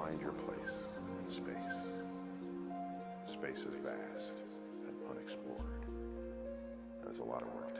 find your place in space. Space is vast and unexplored. And there's a lot of work